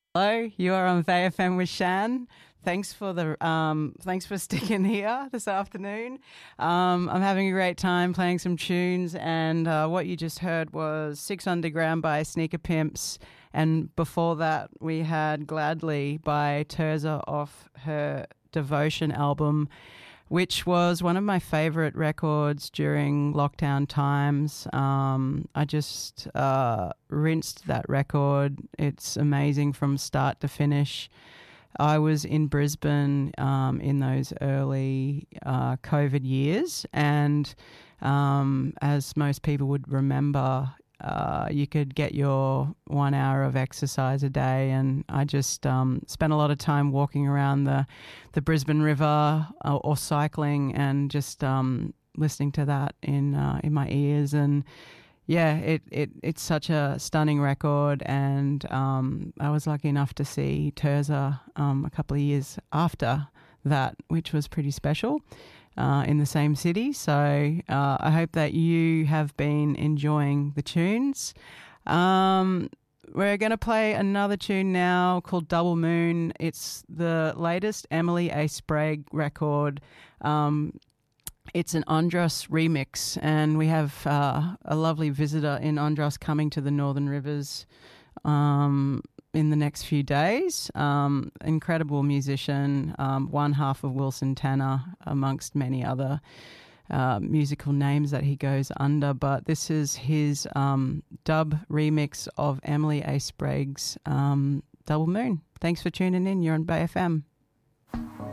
Hello, you are on VFM with Shan. Thanks for sticking here this afternoon. I'm having a great time playing some tunes, and what you just heard was Six Underground by Sneaker Pimps, and before that we had Gladly by Terza off her Devotion album, which was one of my favorite records during lockdown times. I just rinsed that record. It's amazing from start to finish. I was in Brisbane in those early COVID years, and as most people would remember, you could get your 1 hour of exercise a day, and I just spent a lot of time walking around the Brisbane River or cycling, and just listening to that in my ears. And yeah, it's such a stunning record, and I was lucky enough to see Terza a couple of years after that, which was pretty special. In the same city. So I hope that you have been enjoying the tunes. We're going to play another tune now called Double Moon. It's the latest Emily A. Sprague record. It's an Andros remix, and we have a lovely visitor in Andros coming to the Northern Rivers in the next few days. Incredible musician, one half of Wilson Tanner, amongst many other musical names that he goes under. But this is his dub remix of Emily A. Sprague's Double Moon. Thanks for tuning in. You're on Bay FM.